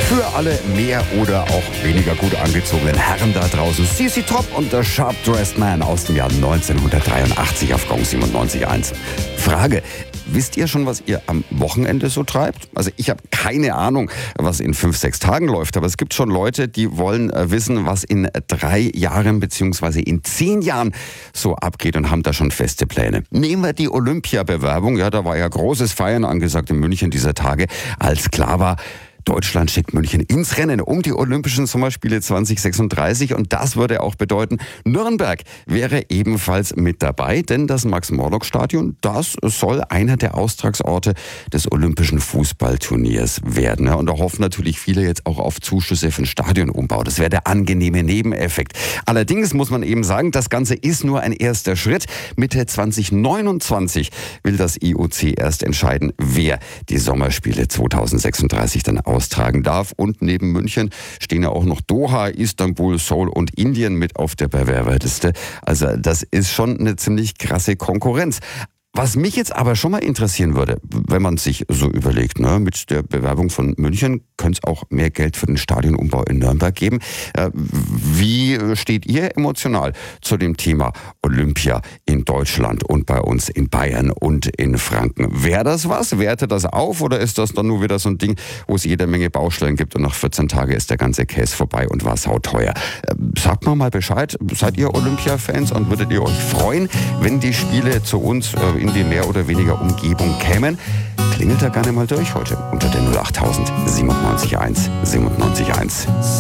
Für alle mehr oder auch weniger gut angezogenen Herren da draußen. CC Top und der Sharp Dressed Man aus dem Jahr 1983 auf Gong 97.1. Frage: Wisst ihr schon, was ihr am Wochenende so treibt? Also ich habe keine Ahnung, was in 5-6 Tagen läuft, aber es gibt schon Leute, die wollen wissen, was in 3 Jahren bzw. in 10 Jahren so abgeht und haben da schon feste Pläne. Nehmen wir die Olympiabewerbung. Ja, da war ja großes Feiern angesagt in München dieser Tage, als klar war, Deutschland schickt München ins Rennen um die Olympischen Sommerspiele 2036 und das würde auch bedeuten, Nürnberg wäre ebenfalls mit dabei, denn das Max-Morlock-Stadion, das soll einer der Austragsorte des Olympischen Fußballturniers werden. Und da hoffen natürlich viele jetzt auch auf Zuschüsse für den Stadionumbau. Das wäre der angenehme Nebeneffekt. Allerdings muss man eben sagen, das Ganze ist nur ein erster Schritt. Mitte 2029 will das IOC erst entscheiden, wer die Sommerspiele 2036 dann austragen darf. Und neben München stehen ja auch noch Doha, Istanbul, Seoul und Indien mit auf der Bewerberliste. Also das ist schon eine ziemlich krasse Konkurrenz. Was mich jetzt aber schon mal interessieren würde, wenn man sich so überlegt, mit der Bewerbung von München könnte es auch mehr Geld für den Stadionumbau in Nürnberg geben. Wie steht ihr emotional zu dem Thema Olympia in Deutschland und bei uns in Bayern und in Franken? Wäre das was? Wertet das auf oder ist das dann nur wieder so ein Ding, wo es jede Menge Baustellen gibt und nach 14 Tagen ist der ganze Käse vorbei und war sauteuer? Sagt mal Bescheid. Seid ihr Olympia-Fans und würdet ihr euch freuen, wenn die Spiele zu uns in die mehr oder weniger Umgebung kämen? Klingelt da gerne mal durch heute unter der 08000 97 1 97 1.